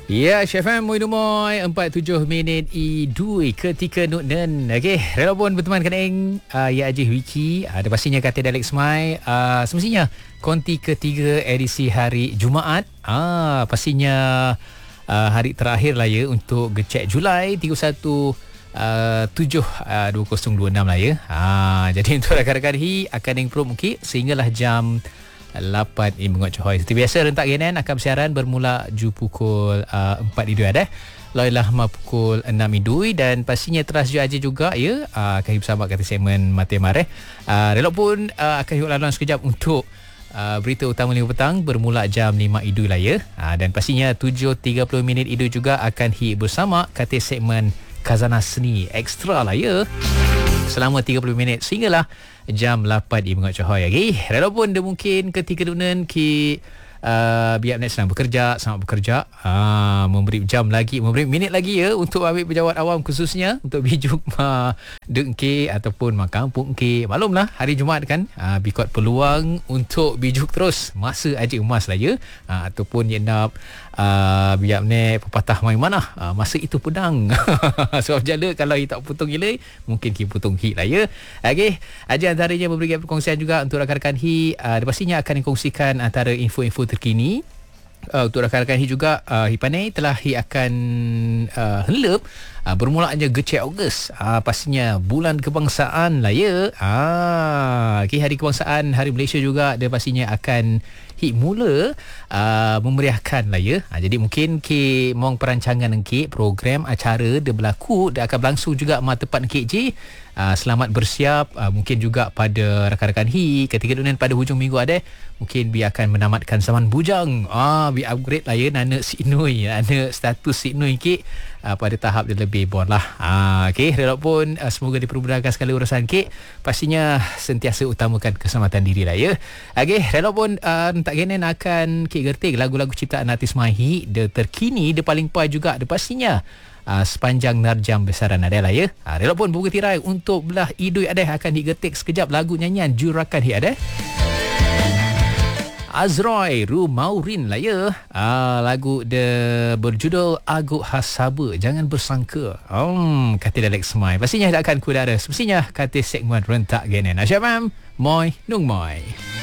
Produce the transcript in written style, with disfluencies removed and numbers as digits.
Ya, Chef M, Moi Dumoy, 47 minit idui ketika Nuknen. Okey, rela pun berteman keneng Ya Ajih Wiki. Ada pastinya kata Dalek Semai. Semestinya konti ketiga edisi hari Jumaat. Pastinya hari terakhir lah ya untuk gecek Julai 31 2026 lah ya. Jadi untuk rakan-rakan hi akan improve mungkin sehinggalah jam 8 Mengot Johor. Seperti biasa rentak Genan akan bersiaran bermula ju pukul 4 idui ada. Loilah pukul 6 idui dan pastinya teras ju aja juga ya. Akan bersama kata segmen Mati Mareh. Relok pun akan hidup laluan sekejap untuk berita utama 5 petang bermula jam 5 idui lah ya. Dan pastinya 7.30 minit idui juga akan hidup bersama kata segmen Khazanah Seni Ekstra lah ya. Selama 30 minit sehinggalah jam 8 di Mengot Johor. Okay? Rela pun dia mungkin ketika dunan ki biar nak senang bekerja, sangat bekerja, memberi jam lagi, memberi minit lagi ya untuk ambil pejabat awam khususnya untuk bijuk dengki ataupun kampung ke. Maklumlah hari Jumaat kan, bikot peluang untuk bijuk terus masa aja emas lah ya, ataupun yang nak biar ni pepatah main mana masa itu pedang. Sebab jala kalau tak putung gila mungkin kita putung hit lah ya. Okey, aja antaranya memberikan perkongsian juga untuk rakan-rakan hi. Pastinya akan dikongsikan antara info-info terkini. Untuk rakan-rakan hi juga hi pandai telah hi akan helep bermulaannya gecek Ogos. Pastinya bulan kebangsaan lah ya. Okay, hari kebangsaan, hari Malaysia juga dia pastinya akan mula memeriahkan lah ya. Jadi mungkin ke mong perancangan ke program acara dia berlaku, dia akan berlangsung juga tepat KJ. Selamat bersiap mungkin juga pada rakan-rakan hi ketika dunia pada hujung minggu ada mungkin bi akan menamatkan zaman bujang. Bi upgrade lah ya nana sinui, nana status sinui ke pada tahap dia lebih bon lah. Okey, relok pun semoga dipermudahkan sekali urusan ke. Pastinya sentiasa utamakan keselamatan diri lah ya. Okey, relok pun tak genen akan ke gertik lagu-lagu ciptaan artis Mahi dia terkini, dia paling pai juga dia pastinya sepanjang narjam besaran ada lah ya. Relok pun buku tirai untuk belah idui ada akan digetik sekejap lagu nyanyian jurakan hi ada. Azroy Rumaurin lah ya. Lagu dia berjudul Aguk Hasaba, jangan bersangka. Kata Dalek Semai. Pastinya akan kudara. Semestinya kata segmen rentak genen. Asyam Moi Nung Moi.